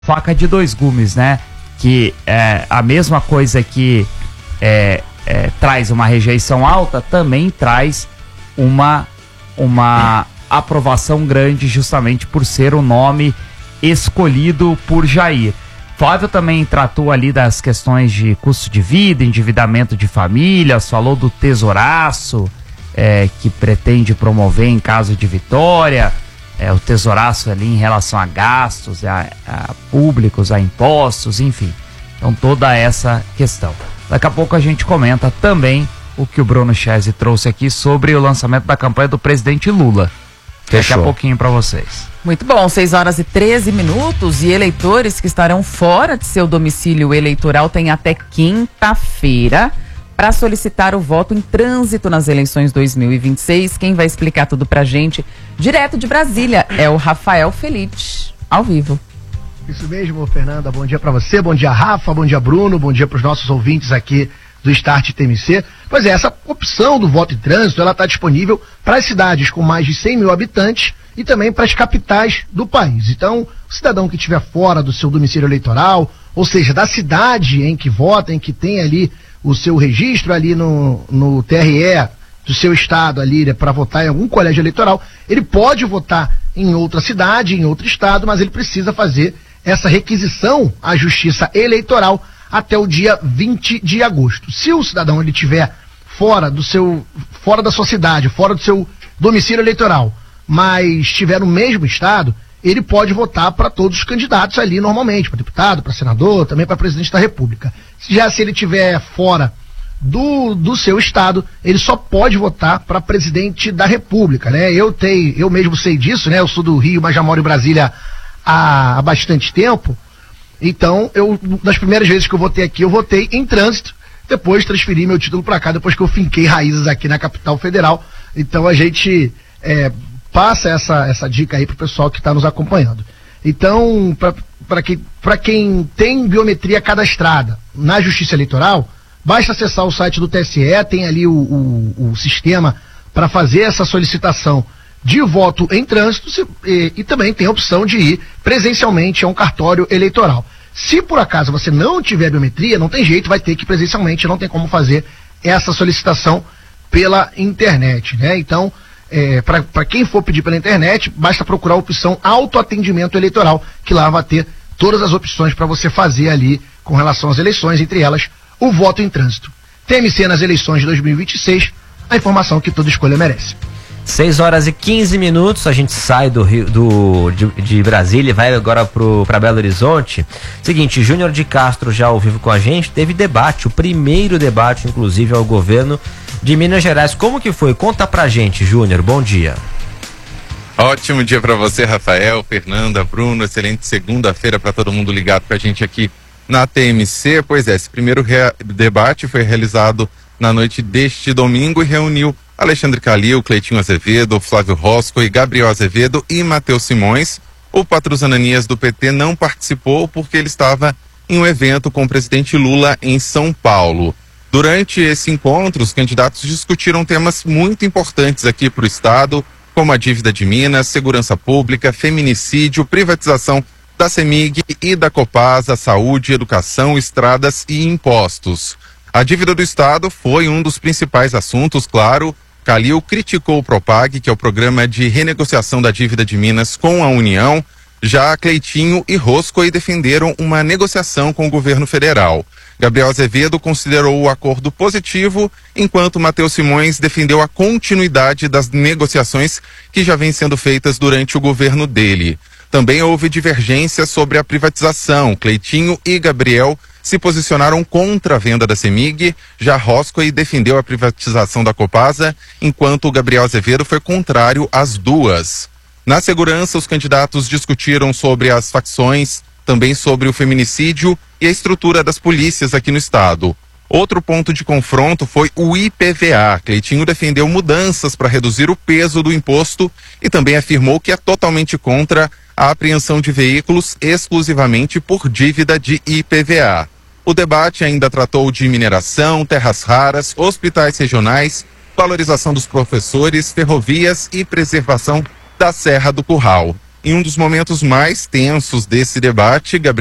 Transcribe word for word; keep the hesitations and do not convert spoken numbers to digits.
faca de dois gumes, né? Que é a mesma coisa que é, é, traz uma rejeição alta, também traz uma, uma aprovação grande, justamente por ser o nome escolhido por Jair. Flávio também tratou ali das questões de custo de vida, endividamento de famílias, falou do tesouraço é, que pretende promover em caso de vitória. É, o tesouraço ali em relação a gastos, a, a públicos, a impostos, enfim. Então toda essa questão. Daqui a pouco a gente comenta também o que o Bruno Chese trouxe aqui sobre o lançamento da campanha do presidente Lula. Daqui a pouquinho para vocês. Muito bom, seis horas e treze minutos, e eleitores que estarão fora de seu domicílio eleitoral têm até quinta-feira para solicitar o voto em trânsito nas eleições dois mil e vinte e seis. Quem vai explicar tudo pra gente, direto de Brasília, é o Rafael Felite, ao vivo. Isso mesmo, Fernanda. Bom dia pra você, bom dia, Rafa, bom dia, Bruno, bom dia pros nossos ouvintes aqui do Start T M C. Pois é, essa opção do voto em trânsito, ela está disponível para as cidades com mais de cem mil habitantes e também para as capitais do país. Então, o cidadão que estiver fora do seu domicílio eleitoral, ou seja, da cidade em que vota, em que tem ali o seu registro ali no, no T R E do seu estado ali, né, para votar em algum colégio eleitoral, ele pode votar em outra cidade, em outro estado, mas ele precisa fazer essa requisição à Justiça Eleitoral até o dia vinte de agosto. Se o cidadão ele tiver fora do seu, fora da sua cidade, fora do seu domicílio eleitoral, mas estiver no mesmo estado, ele pode votar para todos os candidatos ali normalmente, para deputado, para senador, também para presidente da República. Já se ele estiver fora do, do seu estado, ele só pode votar para presidente da República, né? Eu tenho, eu mesmo sei disso, né? Eu sou do Rio, mas já moro em Brasília há, há bastante tempo. Então, eu, das primeiras vezes que eu votei aqui, eu votei em trânsito, depois transferi meu título para cá, depois que eu finquei raízes aqui na capital federal. Então, a gente é, passa essa, essa dica aí pro pessoal que está nos acompanhando. Então, para quem, para quem tem biometria cadastrada na Justiça Eleitoral, basta acessar o site do T S E, tem ali o, o, o sistema para fazer essa solicitação de voto em trânsito e, e também tem a opção de ir presencialmente a um cartório eleitoral. Se por acaso você não tiver biometria, não tem jeito, vai ter que ir presencialmente, não tem como fazer essa solicitação pela internet, né? Então, é, para quem for pedir pela internet, basta procurar a opção autoatendimento eleitoral, que lá vai ter todas as opções para você fazer ali com relação às eleições, entre elas o voto em trânsito. T M C nas eleições de dois mil e vinte e seis, a informação que toda escolha merece. seis horas e quinze minutos, a gente sai do Rio, do, de, de Brasília e vai agora para Belo Horizonte. Seguinte, Júnior de Castro já ao vivo com a gente, teve debate, o primeiro debate, inclusive, ao governo de Minas Gerais. Como que foi? Conta pra gente, Júnior, bom dia. Ótimo dia para você, Rafael, Fernanda, Bruno, excelente segunda-feira para todo mundo ligado com a gente aqui na T M C. Pois é, esse primeiro debate foi realizado na noite deste domingo e reuniu Alexandre Calil, Cleitinho Azevedo, Flávio Rosco e Gabriel Azevedo e Matheus Simões. O Patrus Ananias do P T não participou porque ele estava em um evento com o presidente Lula em São Paulo. Durante esse encontro, os candidatos discutiram temas muito importantes aqui para o Estado, como a dívida de Minas, segurança pública, feminicídio, privatização da CEMIG e da Copasa, saúde, educação, estradas e impostos. A dívida do Estado foi um dos principais assuntos, claro. Calil criticou o Propag, que é o programa de renegociação da dívida de Minas com a União. Já Cleitinho e Rosco defenderam uma negociação com o governo federal. Gabriel Azevedo considerou o acordo positivo, enquanto Matheus Simões defendeu a continuidade das negociações que já vêm sendo feitas durante o governo dele. Também houve divergências sobre a privatização. Cleitinho e Gabriel se posicionaram contra a venda da CEMIG, já Roscoe defendeu a privatização da Copasa, enquanto o Gabriel Azevedo foi contrário às duas. Na segurança, os candidatos discutiram sobre as facções, também sobre o feminicídio e a estrutura das polícias aqui no estado. Outro ponto de confronto foi o I P V A. Cleitinho defendeu mudanças para reduzir o peso do imposto e também afirmou que é totalmente contra a apreensão de veículos exclusivamente por dívida de I P V A. O debate ainda tratou de mineração, terras raras, hospitais regionais, valorização dos professores, ferrovias e preservação da Serra do Curral. em um dos momentos mais tensos desse debate, Gabriel